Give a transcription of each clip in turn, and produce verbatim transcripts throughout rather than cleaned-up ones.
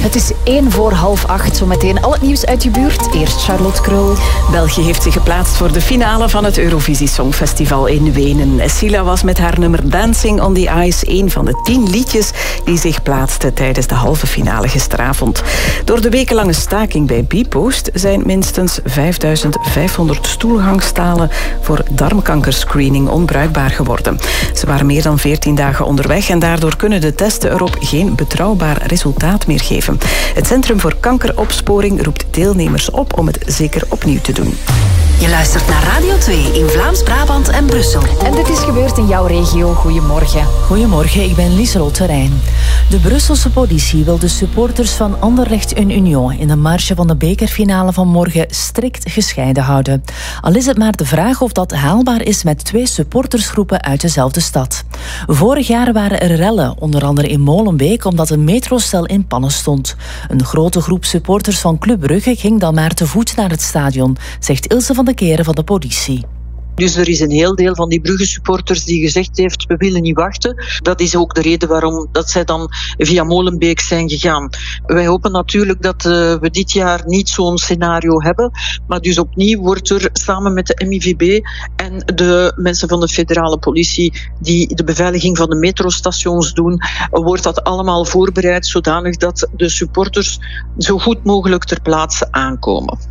Het is één voor half acht. Zometeen al het nieuws uit je buurt. Eerst Charlotte Krul. België heeft zich geplaatst voor de finale van het Eurovisie Songfestival in Wenen. Sila was met haar nummer Dancing on the Ice een van de tien liedjes die zich plaatsten tijdens de halve finale gisteravond. Door de wekenlange staking bij Bpost zijn minstens vijfduizend vijfhonderd stoelgangstalen voor darmkankerscreening onbruikbaar geworden. Ze waren meer dan veertien dagen onderweg en daardoor kunnen de testen erop geen betrouwbaar resultaat meer geven. Het Centrum voor Kankeropsporing roept deelnemers op om het zeker opnieuw te doen. Je luistert naar Radio twee in Vlaams-Brabant en Brussel. En dit is gebeurd in jouw regio. Goedemorgen. Goedemorgen, ik ben Lieselot Terrein. De Brusselse politie wil de supporters van Anderlecht en Union in de marge van de bekerfinale van morgen strikt gescheiden houden. Al is het maar de vraag of dat haalbaar is met twee supportersgroepen uit dezelfde stad. Vorig jaar waren er rellen, onder andere in Molenbeek, omdat een metrostel in pannen stond. Een grote groep supporters van Club Brugge ging dan maar te voet naar het stadion, zegt Ilse van de Keren van de politie. Dus er is een heel deel van die Brugge-supporters die gezegd heeft, we willen niet wachten. Dat is ook de reden waarom dat zij dan via Molenbeek zijn gegaan. Wij hopen natuurlijk dat uh, we dit jaar niet zo'n scenario hebben. Maar dus opnieuw wordt er samen met de M I V B en de mensen van de federale politie die de beveiliging van de metrostations doen, wordt dat allemaal voorbereid zodanig dat de supporters zo goed mogelijk ter plaatse aankomen.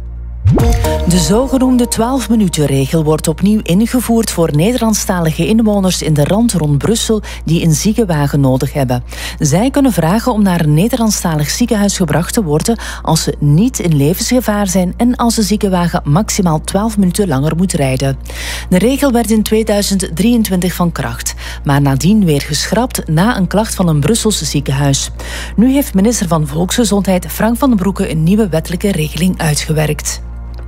De zogenoemde twaalf-minuten-regel wordt opnieuw ingevoerd voor Nederlandstalige inwoners in de rand rond Brussel die een ziekenwagen nodig hebben. Zij kunnen vragen om naar een Nederlandstalig ziekenhuis gebracht te worden als ze niet in levensgevaar zijn en als de ziekenwagen maximaal twaalf minuten langer moet rijden. De regel werd in tweeduizend drieëntwintig van kracht, maar nadien weer geschrapt na een klacht van een Brusselse ziekenhuis. Nu heeft minister van Volksgezondheid Frank van den Broeke een nieuwe wettelijke regeling uitgewerkt.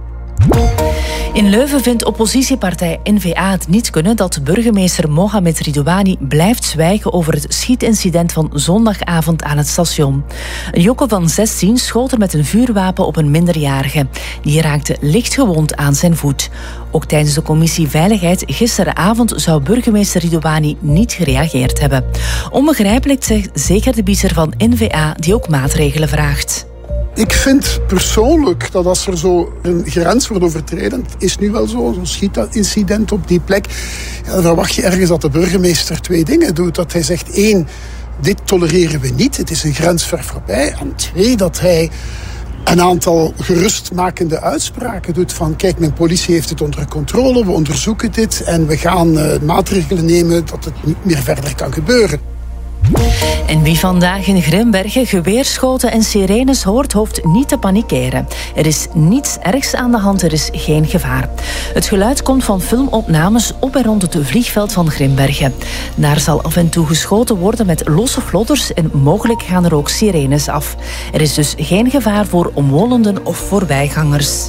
In Leuven vindt oppositiepartij N V A het niet kunnen dat burgemeester Mohamed Ridouani blijft zwijgen over het schietincident van zondagavond aan het station. Een jongen van zestien schoot er met een vuurwapen op een minderjarige. Die raakte licht gewond aan zijn voet. Ook tijdens de commissie Veiligheid gisteravond zou burgemeester Ridouani niet gereageerd hebben. Onbegrijpelijk, zegt zeker de bieder van N V A die ook maatregelen vraagt. Ik vind persoonlijk dat als er zo een grens wordt overtreden, het is nu wel zo, zo'n schietincident op die plek, ja, dan verwacht je ergens dat de burgemeester twee dingen doet. Dat hij zegt, één, dit tolereren we niet, het is een grens ver voorbij. En twee, dat hij een aantal gerustmakende uitspraken doet van kijk, mijn politie heeft het onder controle, we onderzoeken dit en we gaan uh, maatregelen nemen dat het niet meer verder kan gebeuren. En wie vandaag in Grimbergen geweerschoten en sirenes hoort, hoeft niet te panikeren. Er is niets ergs aan de hand, er is geen gevaar. Het geluid komt van filmopnames op en rond het vliegveld van Grimbergen. Daar zal af en toe geschoten worden met losse vlodders en mogelijk gaan er ook sirenes af. Er is dus geen gevaar voor omwonenden of voorbijgangers.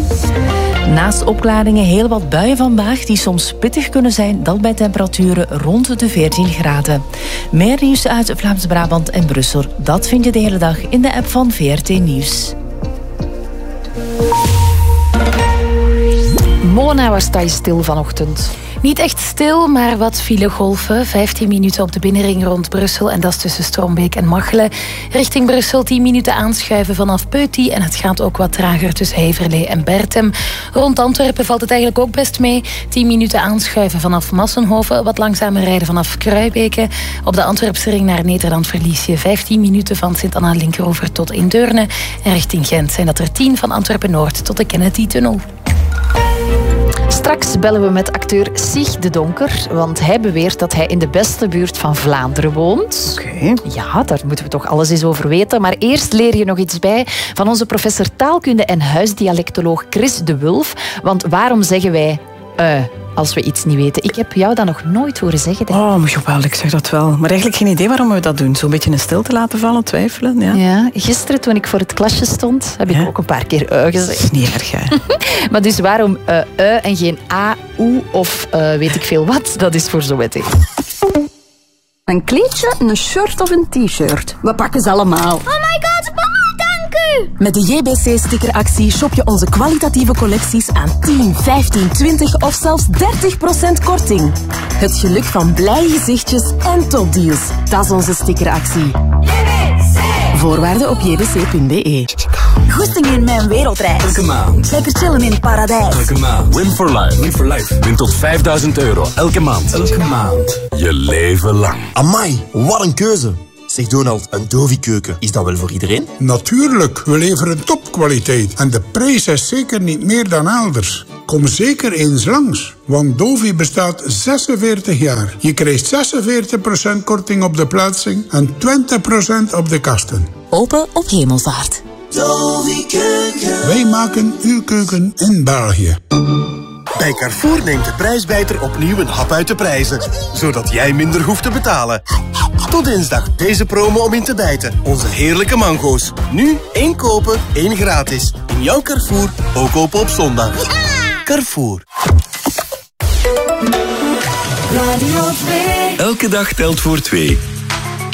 Naast opklaringen heel wat buien vandaag die soms pittig kunnen zijn, dat bij temperaturen rond de veertien graden. Meer nieuws uit Vlaams-Brabant en Brussel, dat vind je de hele dag in de app van V R T Nieuws. Mona, waar sta je stil vanochtend? Niet echt stil, maar wat filegolven. vijftien minuten op de binnenring rond Brussel en dat is tussen Strombeek en Machelen. Richting Brussel tien minuten aanschuiven vanaf Peuty en het gaat ook wat trager tussen Heverlee en Bertem. Rond Antwerpen valt het eigenlijk ook best mee. tien minuten aanschuiven vanaf Massenhoven, wat langzamer rijden vanaf Kruibeke. Op de Antwerpse ring naar Nederland verlies je vijftien minuten van Sint-Anna-Linkeroever tot in Deurne. En richting Gent zijn dat er tien van Antwerpen-Noord tot de Kennedy-tunnel. Straks bellen we met acteur Sig de Donker, want hij beweert dat hij in de beste buurt van Vlaanderen woont. Oké. Okay. Ja, daar moeten we toch alles eens over weten. Maar eerst leer je nog iets bij van onze professor taalkunde en huisdialectoloog Chris de Wulf. Want waarom zeggen wij uh, als we iets niet weten? Ik heb jou dat nog nooit horen zeggen. Denk. Oh, jawel, ik zeg dat wel. Maar eigenlijk geen idee waarom we dat doen. Zo'n beetje een stilte laten vallen, twijfelen. Ja. Ja, gisteren toen ik voor het klasje stond, heb ik ja. ook een paar keer uh gezegd. Dat is niet erg, hè. Maar dus waarom uh, uh en geen a, oe of uh, weet ik veel wat? Dat is voor zo meteen. Een kleedje, een shirt of een t-shirt. We pakken ze allemaal. Oh my god, mama, dank u! Met de J B C-stickeractie shop je onze kwalitatieve collecties aan tien, vijftien, twintig of zelfs dertig procent korting. Het geluk van blije gezichtjes en topdeals. Dat is onze stickeractie. J B C! Voorwaarden op j b c punt b e. Goesting in mijn wereldreis. Elke maand. Lekker chillen in het paradijs. Elke maand. Win for life. Win for life. Win tot vijfduizend euro. Elke maand. Elke maand. Je leven lang. Amai, wat een keuze. Zeg Donald, een Dovi-keuken, is dat wel voor iedereen? Natuurlijk, we leveren topkwaliteit. En de prijs is zeker niet meer dan elders. Kom zeker eens langs, want Dovi bestaat zesenveertig jaar. Je krijgt zesenveertig procent korting op de plaatsing en twintig procent op de kasten. Open op Hemelvaart. Dovi Keuken. Wij maken uw keuken in België. Bij Carrefour neemt de prijsbijter opnieuw een hap uit de prijzen, zodat jij minder hoeft te betalen. Tot dinsdag deze promo om in te bijten. Onze heerlijke mango's. Nu één kopen, één gratis. In jouw Carrefour, ook open op zondag. Ja! Carrefour. Radio twee. Elke dag telt voor twee.